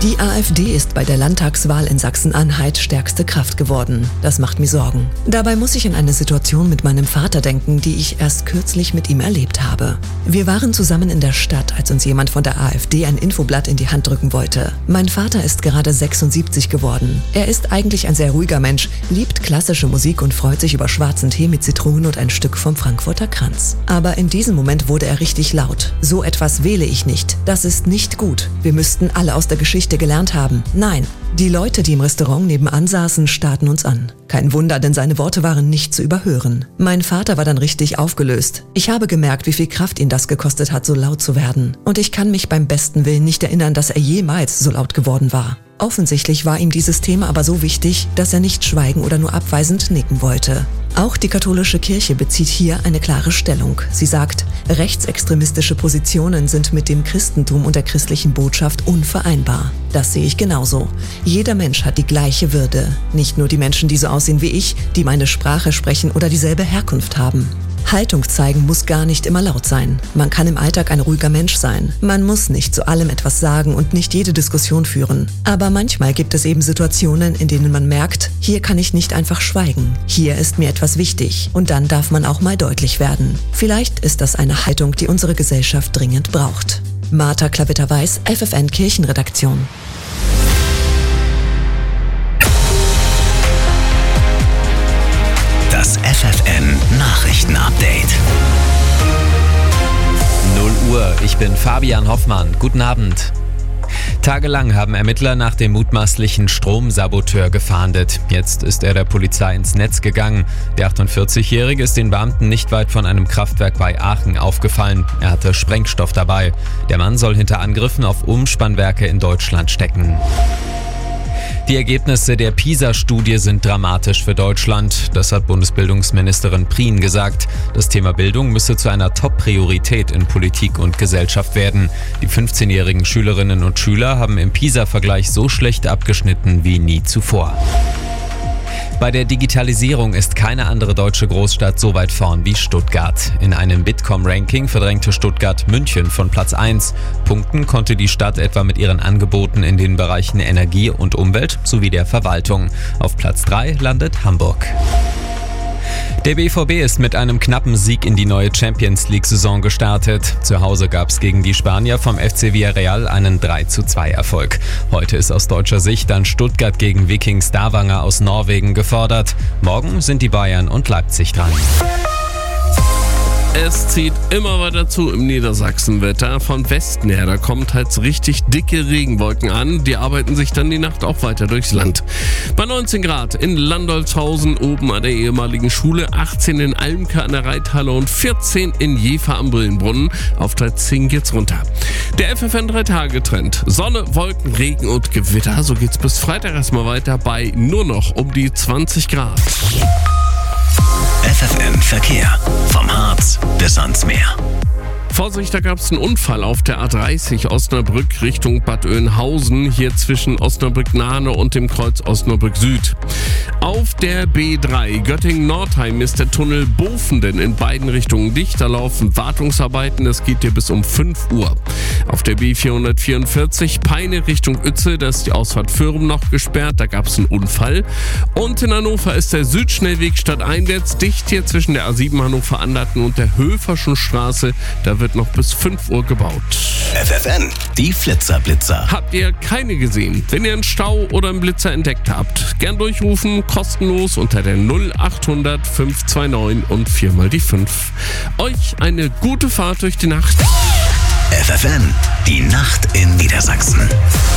Die AfD ist bei der Landtagswahl in Sachsen-Anhalt stärkste Kraft geworden. Das macht mir Sorgen. Dabei muss ich an eine Situation mit meinem Vater denken, die ich erst kürzlich mit ihm erlebt habe. Wir waren zusammen in der Stadt, als uns jemand von der AfD ein Infoblatt in die Hand drücken wollte. Mein Vater ist gerade 76 geworden. Er ist eigentlich ein sehr ruhiger Mensch, liebt klassische Musik und freut sich über schwarzen Tee mit Zitronen und ein Stück vom Frankfurter Kranz. Aber in diesem Moment wurde er richtig laut. So etwas wähle ich nicht. Das ist nicht gut. Wir müssten alle aus der Geschichte gelernt haben. Nein, die Leute, die im Restaurant nebenan saßen, starrten uns an. Kein Wunder, denn seine Worte waren nicht zu überhören. Mein Vater war dann richtig aufgelöst. Ich habe gemerkt, wie viel Kraft ihn das gekostet hat, so laut zu werden. Und ich kann mich beim besten Willen nicht erinnern, dass er jemals so laut geworden war. Offensichtlich war ihm dieses Thema aber so wichtig, dass er nicht schweigen oder nur abweisend nicken wollte. Auch die katholische Kirche bezieht hier eine klare Stellung. Sie sagt, rechtsextremistische Positionen sind mit dem Christentum und der christlichen Botschaft unvereinbar. Das sehe ich genauso. Jeder Mensch hat die gleiche Würde. Nicht nur die Menschen, die so aussehen wie ich, die meine Sprache sprechen oder dieselbe Herkunft haben. Haltung zeigen muss gar nicht immer laut sein. Man kann im Alltag ein ruhiger Mensch sein. Man muss nicht zu allem etwas sagen und nicht jede Diskussion führen. Aber manchmal gibt es eben Situationen, in denen man merkt, hier kann ich nicht einfach schweigen. Hier ist mir etwas wichtig. Und dann darf man auch mal deutlich werden. Vielleicht ist das eine Haltung, die unsere Gesellschaft dringend braucht. Martha Klavitter-Weiß, FFN Kirchenredaktion. Das FFN Nachrichtenupdate. 0 Uhr, ich bin Fabian Hoffmann. Guten Abend. Tagelang haben Ermittler nach dem mutmaßlichen Stromsaboteur gefahndet. Jetzt ist er der Polizei ins Netz gegangen. Der 48-Jährige ist den Beamten nicht weit von einem Kraftwerk bei Aachen aufgefallen. Er hatte Sprengstoff dabei. Der Mann soll hinter Angriffen auf Umspannwerke in Deutschland stecken. Die Ergebnisse der PISA-Studie sind dramatisch für Deutschland. Das hat Bundesbildungsministerin Prien gesagt. Das Thema Bildung müsse zu einer Top-Priorität in Politik und Gesellschaft werden. Die 15-jährigen Schülerinnen und Schüler haben im PISA-Vergleich so schlecht abgeschnitten wie nie zuvor. Bei der Digitalisierung ist keine andere deutsche Großstadt so weit vorn wie Stuttgart. In einem Bitkom-Ranking verdrängte Stuttgart München von Platz 1. Punkten konnte die Stadt etwa mit ihren Angeboten in den Bereichen Energie und Umwelt sowie der Verwaltung. Auf Platz 3 landet Hamburg. Der BVB ist mit einem knappen Sieg in die neue Champions-League-Saison gestartet. Zu Hause gab es gegen die Spanier vom FC Villarreal einen 3:2-Erfolg. Heute ist aus deutscher Sicht dann Stuttgart gegen Viking Stavanger aus Norwegen gefordert. Morgen sind die Bayern und Leipzig dran. Es zieht immer weiter zu im Niedersachsenwetter. Von Westen her, da kommen teils richtig dicke Regenwolken an. Die arbeiten sich dann die Nacht auch weiter durchs Land. Bei 19 Grad in Landolfshausen, oben an der ehemaligen Schule, 18 in Almke an der Reithalle und 14 in Jever am Brillenbrunnen. Auf 13 geht's runter. Der FFN 3-Tage-Trend. Sonne, Wolken, Regen und Gewitter. So geht's bis Freitag erstmal weiter bei nur noch um die 20 Grad. FFN Verkehr. Vom Harz bis ans Meer. Vorsicht, da gab es einen Unfall auf der A30 Osnabrück Richtung Bad Oeynhausen, hier zwischen Osnabrück-Nahne und dem Kreuz Osnabrück Süd. Auf der B3 Göttingen-Nordheim ist der Tunnel Bofenden in beiden Richtungen dicht. Da laufen Wartungsarbeiten, das geht hier bis um 5 Uhr. Auf der B444 Peine Richtung Uetze, da ist die Ausfahrt Föhrum noch gesperrt, da gab es einen Unfall. Und in Hannover ist der Südschnellweg stadteinwärts dicht, hier zwischen der A7 Hannover-Anderten und der Höferschen Straße. Da wird noch bis 5 Uhr gebaut. FFN, die Flitzer-Blitzer. Habt ihr keine gesehen? Wenn ihr einen Stau oder einen Blitzer entdeckt habt, gern durchrufen, kostenlos unter der 0800 529 und 4 mal die 5. Euch eine gute Fahrt durch die Nacht. FFN, die Nacht in Niedersachsen.